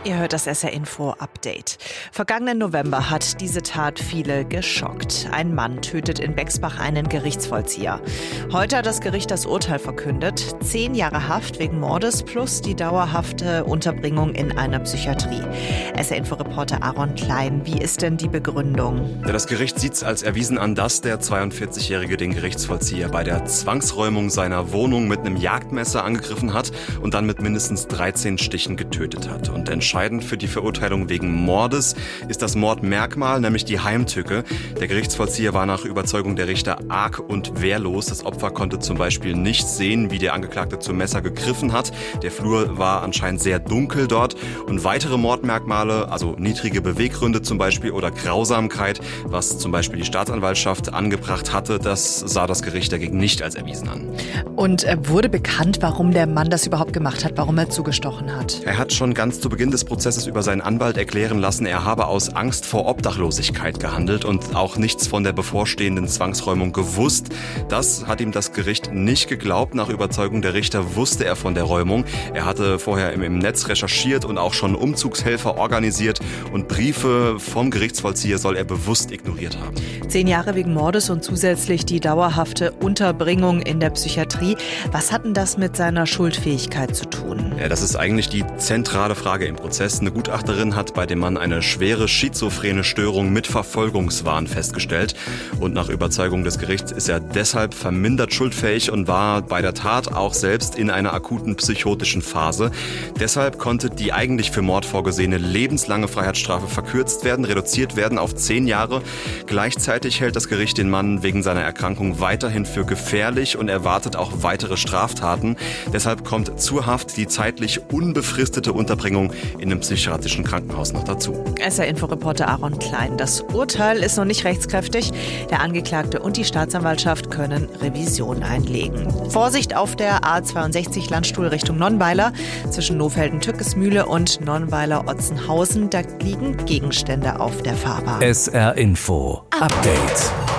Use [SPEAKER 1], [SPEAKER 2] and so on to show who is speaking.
[SPEAKER 1] Ihr hört das SR-Info-Update. Vergangenen November hat diese Tat viele geschockt. Ein Mann tötet in Bexbach einen Gerichtsvollzieher. Heute hat das Gericht das Urteil verkündet. 10 Jahre Haft wegen Mordes plus die dauerhafte Unterbringung in einer Psychiatrie. SR-Info-Reporter Aaron Klein, wie ist denn die Begründung?
[SPEAKER 2] Das Gericht sieht es als erwiesen an, dass der 42-Jährige den Gerichtsvollzieher bei der Zwangsräumung seiner Wohnung mit einem Jagdmesser angegriffen hat und dann mit mindestens 13 Stichen getötet hat. Und entscheidend für die Verurteilung wegen Mordes ist das Mordmerkmal, nämlich die Heimtücke. Der Gerichtsvollzieher war nach Überzeugung der Richter arg und wehrlos. Das Opfer konnte zum Beispiel nicht sehen, wie der Angeklagte zum Messer gegriffen hat. Der Flur war anscheinend sehr dunkel dort. Und weitere Mordmerkmale, also niedrige Beweggründe zum Beispiel oder Grausamkeit, was zum Beispiel die Staatsanwaltschaft angebracht hatte, das sah das Gericht dagegen nicht als erwiesen an.
[SPEAKER 1] Und wurde bekannt, warum der Mann das überhaupt gemacht hat, warum er zugestochen hat?
[SPEAKER 2] Er hat schon ganz zu Beginn des Prozesses über seinen Anwalt erklären lassen, er habe aus Angst vor Obdachlosigkeit gehandelt und auch nichts von der bevorstehenden Zwangsräumung gewusst. Das hat ihm das Gericht nicht geglaubt. Nach Überzeugung der Richter wusste er von der Räumung. Er hatte vorher im Netz recherchiert und auch schon Umzugshelfer organisiert und Briefe vom Gerichtsvollzieher soll er bewusst ignoriert haben.
[SPEAKER 1] 10 Jahre wegen Mordes und zusätzlich die dauerhafte Unterbringung in der Psychiatrie. Was hat denn das mit seiner Schuldfähigkeit zu tun?
[SPEAKER 2] Ja, das ist eigentlich die zentrale Frage im Prozess. Eine Gutachterin hat bei dem Mann eine schwere schizophrene Störung mit Verfolgungswahn festgestellt. Und nach Überzeugung des Gerichts ist er deshalb vermindert schuldfähig und war bei der Tat auch selbst in einer akuten psychotischen Phase. Deshalb konnte die eigentlich für Mord vorgesehene lebenslange Freiheitsstrafe verkürzt werden, reduziert werden auf 10 Jahre. Gleichzeitig hält das Gericht den Mann wegen seiner Erkrankung weiterhin für gefährlich und erwartet auch weitere Straftaten. Deshalb kommt zur Haft die zeitlich unbefristete Unterbringung in einem psychiatrischen Krankenhaus noch dazu.
[SPEAKER 1] SR-Info-Reporter Aaron Klein. Das Urteil ist noch nicht rechtskräftig. Der Angeklagte und die Staatsanwaltschaft können Revision einlegen. Vorsicht auf der A62 Landstuhl Richtung Nonnweiler. Zwischen Nohfelden-Tückesmühle und Nonnweiler-Otzenhausen. Da liegen Gegenstände auf der Fahrbahn.
[SPEAKER 3] SR-Info Update.